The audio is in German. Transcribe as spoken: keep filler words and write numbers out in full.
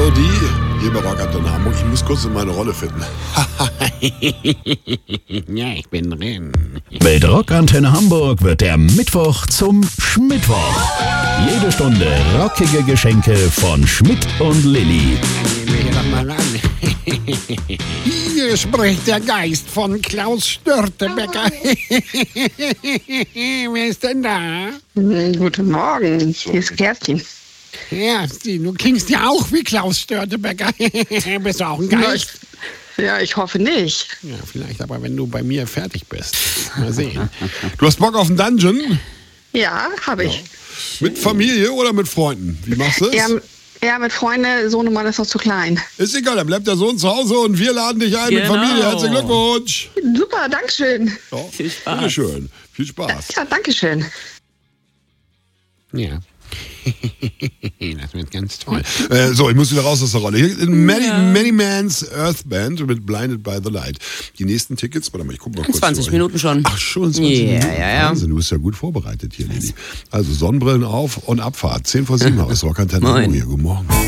Melodie hier bei Rockantenne Hamburg. Ich muss kurz in meine Rolle finden. Ja, ich bin drin. Mit Rockantenne Hamburg wird der Mittwoch zum Schmittwoch. Jede Stunde rockige Geschenke von Schmidt und Lilly. Gehen wir hier doch mal ran. Hier spricht der Geist von Klaus Störtebecker. Wer ist denn da? Guten Morgen, hier ist Kerstin. Ja, du klingst ja auch wie Klaus Störtebecker. Bist du auch ein Geist? Ja, ich hoffe nicht. Ja, vielleicht aber, wenn du bei mir fertig bist. Mal sehen. Du hast Bock auf einen Dungeon? Ja, habe ich. Ja. Mit Familie oder mit Freunden? Wie machst du es? Ja, ja, mit Freunden, Sohnemann ist noch zu klein. Ist egal, dann bleibt der Sohn zu Hause und wir laden dich ein mit Genau. Familie. Herzlichen Glückwunsch. Super, dankeschön. Ja, Viel Spaß. bitteschön. Viel Spaß. Ja, dankeschön. Ja. Das wird ganz toll. Äh, so, ich muss wieder raus aus der Rolle. Hier in Many, Ja. Many Man's Earth Band mit Blinded by the Light. Die nächsten Tickets, warte mal, ich guck mal kurz. zwanzig durch. Minuten schon. Ach, schon zwanzig Ja, Minuten. ja, ja. Wahnsinn, du bist ja gut vorbereitet hier, Lilly. Also Sonnenbrillen auf und Abfahrt. zehn vor sieben aus Rockantenne. Moin. Hier, guten Morgen.